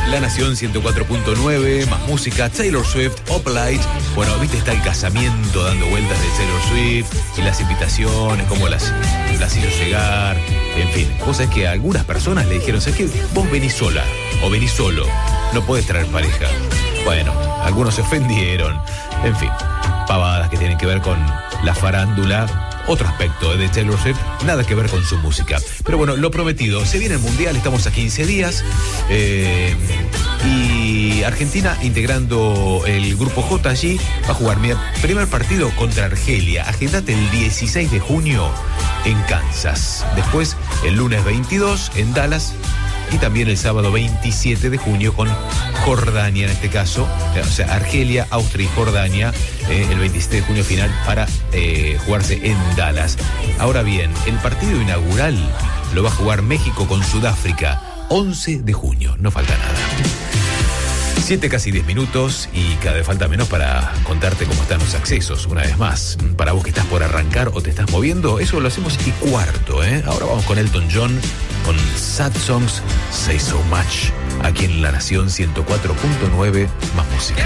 La Nación 104.9, más música, Taylor Swift, Opalite. Bueno, viste, está el casamiento dando vueltas de Taylor Swift y las invitaciones, cómo las hizo llegar. En fin, vos sabés que a algunas personas le dijeron, ¿sabés qué? Vos venís sola o venís solo, no podés traer pareja. Bueno, algunos se ofendieron. En fin, pavadas que tienen que ver con la farándula. Otro aspecto de Taylor Swift, nada que ver con su música. Pero bueno, lo prometido, se viene el Mundial, estamos a 15 días. Y Argentina, integrando el grupo J allí, va a jugar primer partido contra Argelia. Agendate el 16 de junio en Kansas. Después, el lunes 22 en Dallas. Y también el sábado 27 de junio con Jordania, en este caso, o sea, Argelia, Austria y Jordania, el 27 de junio final para jugarse en Dallas. Ahora bien, el partido inaugural lo va a jugar México con Sudáfrica, 11 de junio, no falta nada. 7 casi 10 minutos y cada vez falta menos para contarte cómo están los accesos. Una vez más, para vos que estás por arrancar o te estás moviendo, eso lo hacemos y cuarto, ¿eh? Ahora vamos con Elton John, con Sad Songs, Say So Much, aquí en La Nación 104.9, más música.